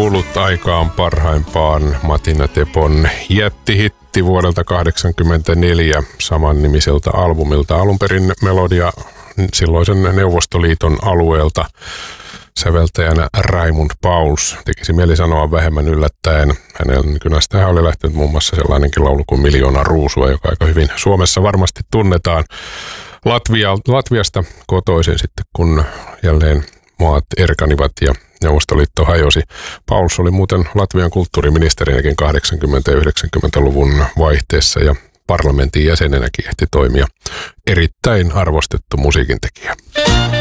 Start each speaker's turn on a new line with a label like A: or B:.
A: kuullut aikaan parhaimpaan Matina Tepon jättihitti vuodelta 1984 samannimiseltä albumilta. Alun perin melodia silloisen Neuvostoliiton alueelta, säveltäjänä Raimund Pauls. Tekisi mieli sanoa vähemmän yllättäen. Hänen kynästään oli lähtenyt muun muassa sellainenkin laulu kuin Miljoona ruusua, joka aika hyvin Suomessa varmasti tunnetaan. Latviasta kotoisin sitten, kun jälleen maat erkanivat ja Neuvostoliitto hajosi. Pauls oli muuten Latvian kulttuuriministerinäkin 80- ja 90-luvun vaihteessa ja parlamentin jäsenenäkin ehti toimia. Erittäin arvostettu musiikintekijä.